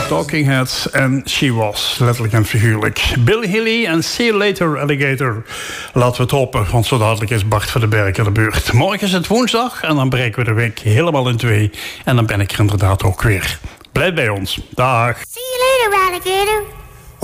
Talking Heads en She Was, letterlijk en figuurlijk. Bill Haley en See You Later Alligator. Laten we het hopen, want zo dadelijk is Bart van den Berg in de buurt. Morgen is het woensdag en dan breken we de week helemaal in twee. En dan ben ik er inderdaad ook weer. Blijf bij ons. Dag. See you later, alligator.